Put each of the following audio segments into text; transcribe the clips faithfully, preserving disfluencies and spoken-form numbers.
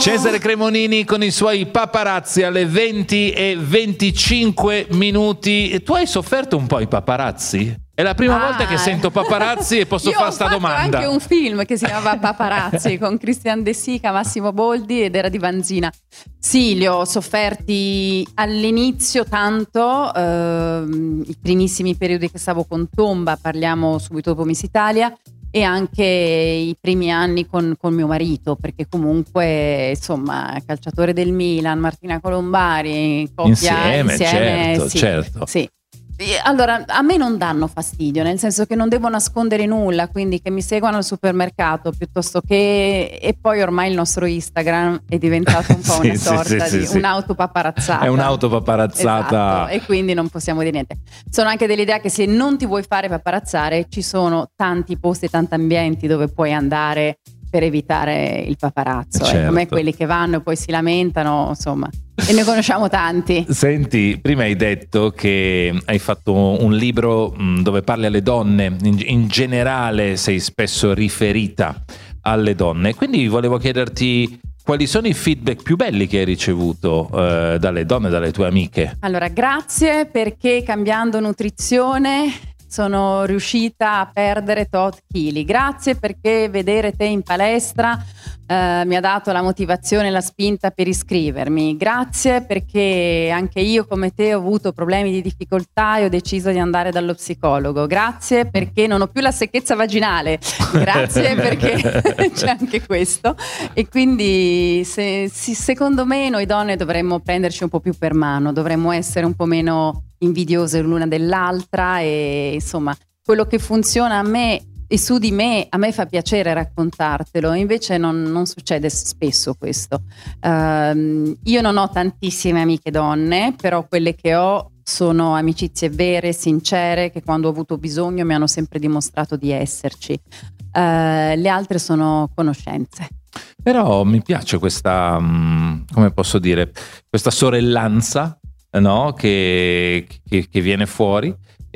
Cesare Cremonini con i suoi paparazzi alle venti e venticinque minuti. Tu hai sofferto un po' i paparazzi? È la prima ah, volta che sento paparazzi e posso fare sta domanda. Io ho fatto anche un film che si chiamava Paparazzi con Christian De Sica, Massimo Boldi ed era di Vanzina. Sì, li ho sofferti all'inizio tanto, ehm, i primissimi periodi che stavo con Tomba, parliamo subito dopo Miss Italia, e anche i primi anni con, con mio marito, perché comunque insomma calciatore del Milan, Martina Colombari, coppia insieme, insieme certo, sì, certo. Sì. Allora, a me non danno fastidio, nel senso che non devo nascondere nulla, quindi che mi seguano al supermercato piuttosto che... E poi ormai il nostro Instagram è diventato un po' sì, una sorta sì, di sì, un'autopaparazzata. È un'autopaparazzata. Esatto, e quindi non possiamo dire niente. Sono anche dell'idea che se non ti vuoi fare paparazzare, ci sono tanti posti, tanti ambienti dove puoi andare per evitare il paparazzo, certo. eh, come quelli che vanno e poi si lamentano, insomma, e ne conosciamo tanti. Senti, prima hai detto che hai fatto un libro dove parli alle donne, in, in generale sei spesso riferita alle donne, quindi volevo chiederti quali sono i feedback più belli che hai ricevuto eh, dalle donne, dalle tue amiche. Allora, grazie, perché cambiando nutrizione sono riuscita a perdere tot chili. Grazie perché vedere te in palestra eh, mi ha dato la motivazione e la spinta per iscrivermi. Grazie perché anche io come te ho avuto problemi di difficoltà e ho deciso di andare dallo psicologo. Grazie perché non ho più la secchezza vaginale. Grazie perché c'è anche questo. E quindi se, se, secondo me noi donne dovremmo prenderci un po' più per mano, dovremmo essere un po' meno invidiose l'una dell'altra, e insomma quello che funziona a me e su di me a me fa piacere raccontartelo, invece non, non succede spesso questo. Uh, io non ho tantissime amiche donne, però quelle che ho sono amicizie vere, sincere, che quando ho avuto bisogno mi hanno sempre dimostrato di esserci. Uh, le altre sono conoscenze. Però mi piace questa, come posso dire, questa sorellanza, no? che, che, che viene fuori,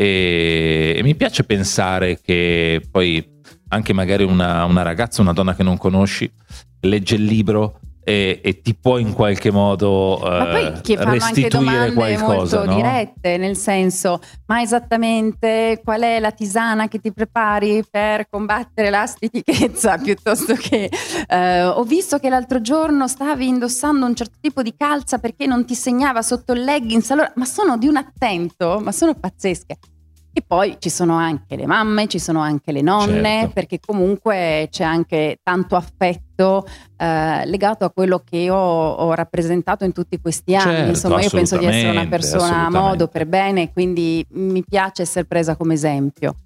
e, e mi piace pensare che poi anche magari una, una ragazza, una donna che non conosci, legge il libro e, e ti può in qualche modo eh, ma poi che fanno restituire anche domande qualcosa, molto no? dirette, nel senso, ma esattamente qual è la tisana che ti prepari per combattere la stitichezza, piuttosto che eh, ho visto che l'altro giorno stavi indossando un certo tipo di calza perché non ti segnava sotto il leggings, allora, ma sono di un attento, ma sono pazzesche. E poi ci sono anche le mamme, ci sono anche le nonne, certo. Perché comunque c'è anche tanto affetto eh, legato a quello che io ho rappresentato in tutti questi anni. Certo, insomma, io penso di essere una persona a modo, per bene, quindi mi piace essere presa come esempio.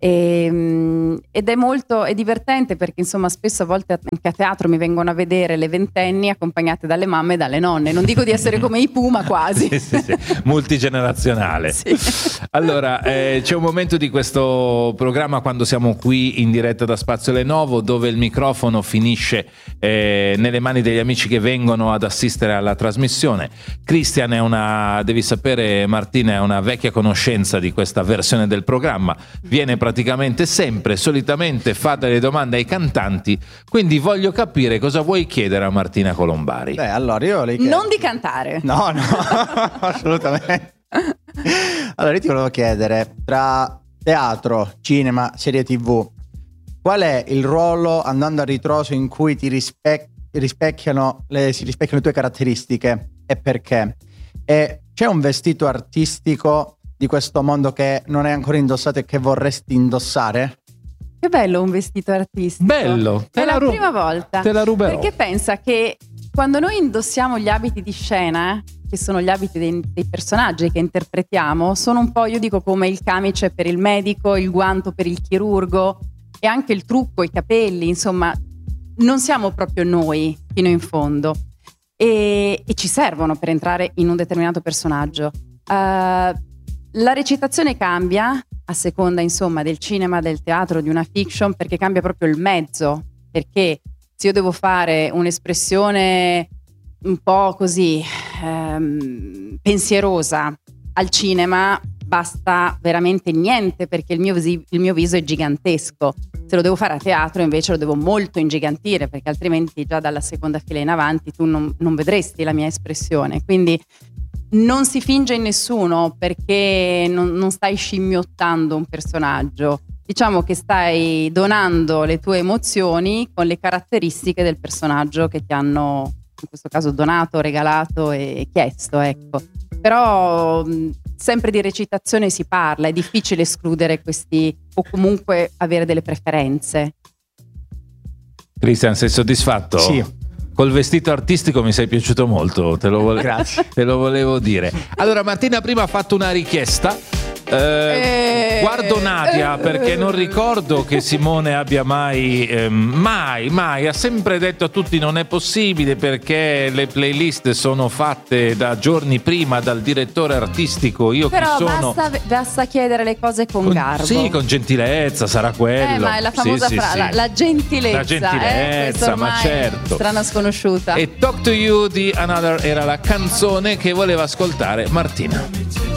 E, ed è molto è divertente perché insomma spesso a volte anche a teatro mi vengono a vedere le ventenni accompagnate dalle mamme e dalle nonne. Non dico di essere come i Puma, quasi. sì, sì, sì. Multigenerazionale. Sì. Allora, eh, c'è un momento di questo programma quando siamo qui in diretta da Spazio Lenovo dove il microfono finisce eh, nelle mani degli amici che vengono ad assistere alla trasmissione. Christian è una, devi sapere Martina, è una vecchia conoscenza di questa versione del programma, viene praticamente sempre, solitamente fa delle domande ai cantanti, quindi voglio capire cosa vuoi chiedere a Martina Colombari. Beh, allora io le chiedo... Non di cantare. No, no, assolutamente. Allora io ti volevo chiedere, tra teatro, cinema, serie tv, qual è il ruolo, andando a ritroso, in cui ti rispe- rispecchiano le, si rispecchiano le tue caratteristiche e perché? E c'è un vestito artistico di questo mondo che non hai ancora indossato e che vorresti indossare? Che bello un vestito artistico. Bello. È la ru- prima volta. Te la ruberò. Perché pensa che quando noi indossiamo gli abiti di scena, che sono gli abiti dei, dei personaggi che interpretiamo, sono un po', io dico, come il camice per il medico, il guanto per il chirurgo e anche il trucco, i capelli, insomma, non siamo proprio noi fino in fondo e, e ci servono per entrare in un determinato personaggio. Uh, la recitazione cambia a seconda, insomma, del cinema, del teatro, di una fiction, perché cambia proprio il mezzo, perché se io devo fare un'espressione un po' così ehm, pensierosa al cinema basta veramente niente, perché il mio, visi- il mio viso è gigantesco. Se se lo devo fare a teatro invece lo devo molto ingigantire, perché altrimenti già dalla seconda fila in avanti tu non, non vedresti la mia espressione. Quindi non si finge in nessuno, perché non, non stai scimmiottando un personaggio. Diciamo che stai donando le tue emozioni con le caratteristiche del personaggio che ti hanno, in questo caso, donato, regalato e chiesto, ecco. Però mh, sempre di recitazione si parla, è difficile escludere questi, o comunque avere delle preferenze. Cristian, sei soddisfatto? Sì. Col vestito artistico mi sei piaciuto molto, te lo, vole- Grazie. te lo volevo dire. Allora, Martina prima ha fatto una richiesta. Eh, Eh, guardo Nadia, eh, perché non eh. ricordo che Simone abbia mai, ehm, mai, mai, ha sempre detto a tutti non è possibile perché le playlist sono fatte da giorni prima dal direttore artistico. Io Però chi sono? basta, basta chiedere le cose con, garbo. Sì, con gentilezza, sarà quello. Eh, ma è la famosa Sì, sì, fra- sì. La, la gentilezza. La gentilezza, eh, questa ormai ma certo. Strana sconosciuta. E Talk to You di Another era la canzone che voleva ascoltare Martina.